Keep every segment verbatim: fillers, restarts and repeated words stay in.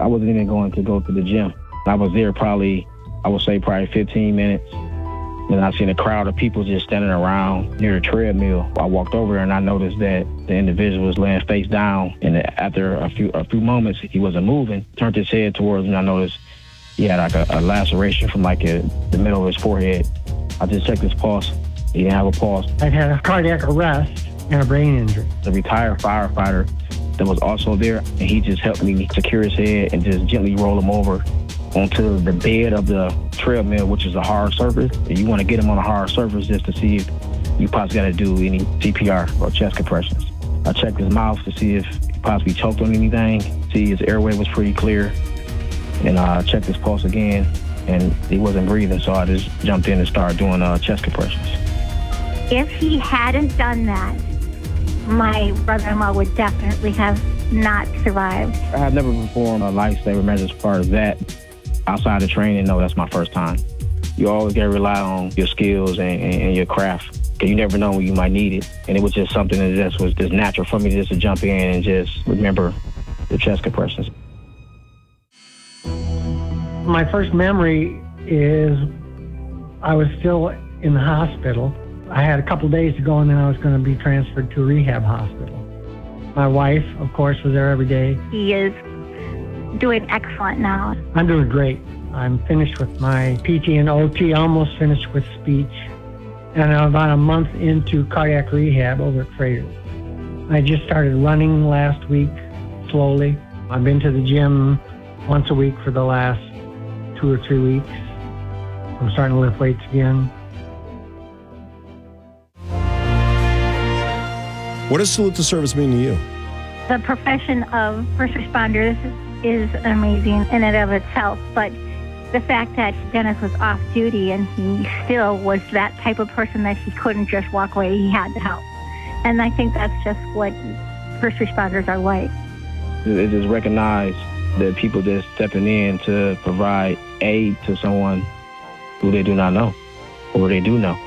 I wasn't even going to go to the gym. I was there probably, I would say probably fifteen minutes. And I seen a crowd of people just standing around near the treadmill. I walked over there and I noticed that the individual was laying face down. And after a few a few moments, he wasn't moving. Turned his head towards me and I noticed he had like a, a laceration from like a, the middle of his forehead. I just checked his pulse. He didn't have a pulse. I had a cardiac arrest and a brain injury. The retired firefighter that was also there, and he just helped me secure his head and just gently roll him over onto the bed of the treadmill, which is a hard surface. And you want to get him on a hard surface just to see if you possibly got to do any C P R or chest compressions. I checked his mouth to see if he possibly choked on anything, see his airway was pretty clear, and I uh, checked his pulse again, and he wasn't breathing, so I just jumped in and started doing uh, chest compressions. If he hadn't done that, my brother-in-law would definitely have not survived. I have never performed a lifesaver measure as far as that. Outside of training, no, that's my first time. You always got to rely on your skills and, and, and your craft, because you never know when you might need it. And it was just something that just was just natural for me just to jump in and just remember the chest compressions. My first memory is I was still in the hospital. I had a couple days to go, and then I was going to be transferred to a rehab hospital. My wife, of course, was there every day. He is doing excellent now. I'm doing great. I'm finished with my P T and O T, almost finished with speech, and I'm about a month into cardiac rehab over at Freighter. I just started running last week, slowly. I've been to the gym once a week for the last two or three weeks. I'm starting to lift weights again. What does salute to service mean to you? The profession of first responders is amazing in and of itself, but the fact that Dennis was off duty and he still was that type of person that he couldn't just walk away, he had to help. And I think that's just what first responders are like. It just recognize that people just stepping in to provide aid to someone who they do not know, or they do know.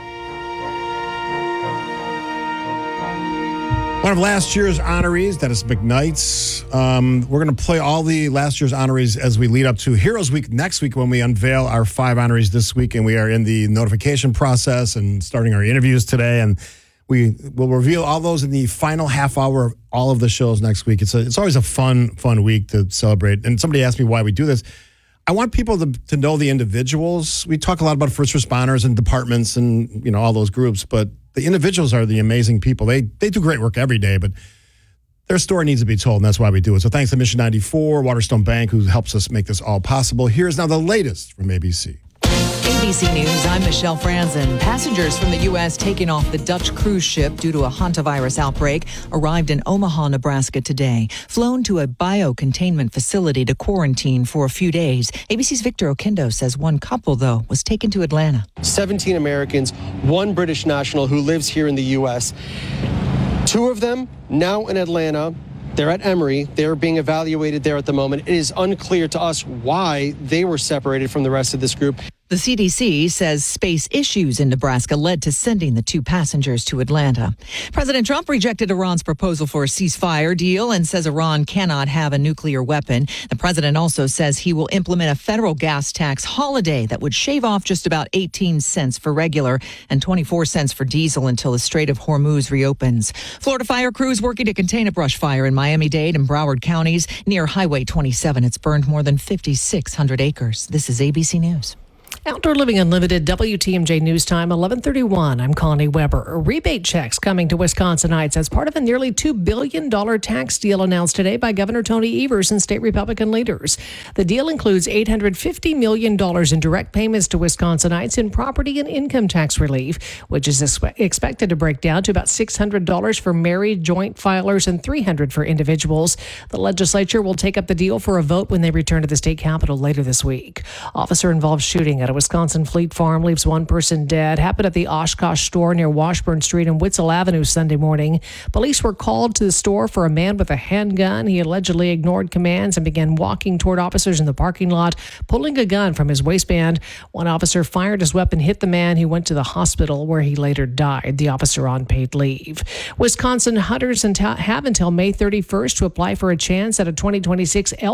One of last year's honorees, that is McKnight's. Um, we're going to play all the last year's honorees as we lead up to Heroes Week next week, when we unveil our five honorees this week, and we are in the notification process and starting our interviews today, and we will reveal all those in the final half hour of all of the shows next week. It's a, it's always a fun, fun week to celebrate. And somebody asked me why we do this. I want people to, to know the individuals. We talk a lot about first responders and departments and, you know, all those groups, but the individuals are the amazing people. They they do great work every day, but their story needs to be told, and that's why we do it. So thanks to Mission ninety-four, Waterstone Bank, who helps us make this all possible. Here's now the latest from A B C. A B C News, I'm Michelle Franzen. Passengers from the U S taking off the Dutch cruise ship due to a hantavirus outbreak arrived in Omaha, Nebraska today. Flown to a biocontainment facility to quarantine for a few days. A B C's Victor Okindo says one couple, though, was taken to Atlanta. seventeen Americans, one British national who lives here in the U S. Two of them now in Atlanta. They're at Emory. They're being evaluated there at the moment. It is unclear to us why they were separated from the rest of this group. The C D C says space issues in Nebraska led to sending the two passengers to Atlanta. President Trump rejected Iran's proposal for a ceasefire deal and says Iran cannot have a nuclear weapon. The president also says he will implement a federal gas tax holiday that would shave off just about eighteen cents for regular and twenty-four cents for diesel until the Strait of Hormuz reopens. Florida fire crews working to contain a brush fire in Miami-Dade and Broward counties near Highway twenty-seven. It's burned more than fifty-six hundred acres. This is A B C News. Outdoor Living Unlimited, W T M J News Time, eleven thirty-one. I'm Connie Weber. Rebate checks coming to Wisconsinites as part of a nearly two billion dollars tax deal announced today by Governor Tony Evers and state Republican leaders. The deal includes eight hundred fifty million dollars in direct payments to Wisconsinites in property and income tax relief, which is expected to break down to about six hundred dollars for married joint filers and three hundred dollars for individuals. The legislature will take up the deal for a vote when they return to the state capitol later this week. Officer-involved shooting at a Wisconsin Fleet Farm leaves one person dead. Happened at the Oshkosh store near Washburn Street and Witzel Avenue Sunday morning. Police were called to the store for a man with a handgun. He allegedly ignored commands and began walking toward officers in the parking lot, pulling a gun from his waistband. One officer fired his weapon, hit the man. He went to the hospital where he later died. The officer on paid leave. Wisconsin hunters have until May thirty-first to apply for a chance at a twenty twenty-six elk